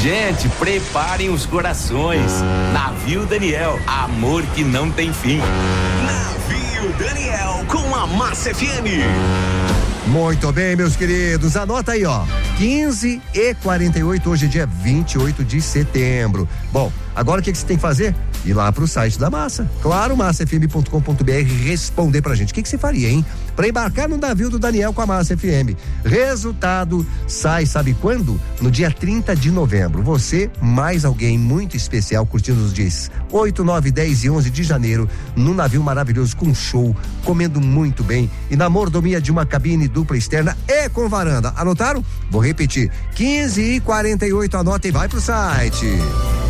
Gente, preparem os corações. Navio Daniel, amor que não tem fim. Navio Daniel com a Massa FM. Muito bem, meus queridos, anota aí, ó, 15h48, hoje é dia 28 de setembro. Bom, agora o que você tem que fazer? Ir lá pro site da Massa, claro, massafm.com.br, responder pra gente. O que você faria, hein? Pra embarcar no navio do Daniel com a Massa FM. Resultado sai, sabe quando? No dia 30 de novembro. Você, mais alguém muito especial, curtindo os dias 8, 9, 10 e 11 de janeiro, num navio maravilhoso, com show, comendo muito bem e na mordomia de uma cabine dupla externa e com varanda. Anotaram? Vou repetir, 15h48, anota e vai pro site.